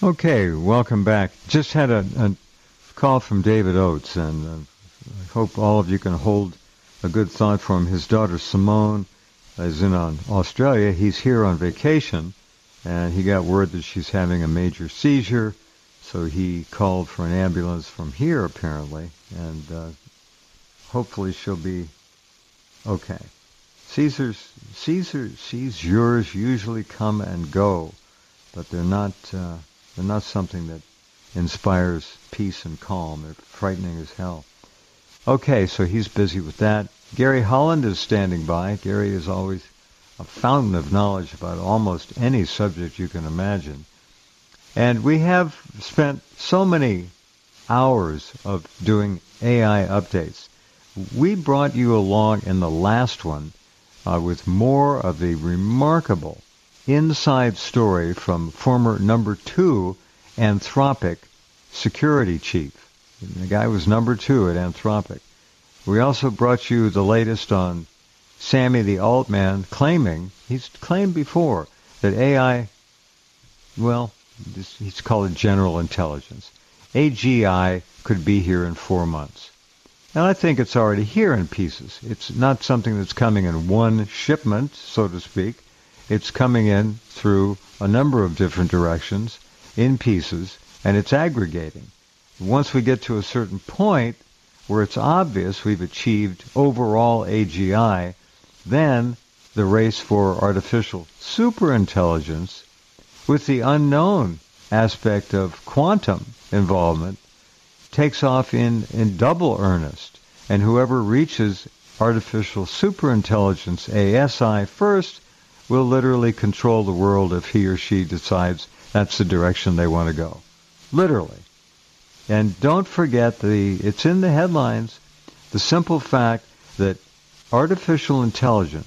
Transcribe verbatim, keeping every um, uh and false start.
Okay, welcome back. Just had a, a call from David Oates, and uh, I hope all of you can hold a good thought for him. His daughter Simone is in on Australia. He's here on vacation, and he got word that she's having a major seizure, so he called for an ambulance from here, apparently, and uh, hopefully she'll be okay. Seizures, seizures, seizures usually come and go, but they're not... Uh, They're not something that inspires peace and calm. They're frightening as hell. Okay, so he's busy with that. Gary Holland is standing by. Gary is always a fountain of knowledge about almost any subject you can imagine. And we have spent so many hours of doing A I updates. We brought you along in the last one uh, with more of the remarkable inside story from former number two Anthropic security chief. The guy was number two at Anthropic. We also brought you the latest on Sammy the Altman claiming, he's claimed before, that A I, well, this, he's called it general intelligence. A G I could be here in four months. And I think it's already here in pieces. It's not something that's coming in one shipment, so to speak. It's coming in through a number of different directions, in pieces, and it's aggregating. Once we get to a certain point where it's obvious we've achieved overall A G I, then the race for artificial superintelligence, with the unknown aspect of quantum involvement, takes off in, in double earnest. And whoever reaches artificial superintelligence, A S I, first will literally control the world if he or she decides that's the direction they want to go. Literally. And don't forget, the it's in the headlines, the simple fact that artificial intelligence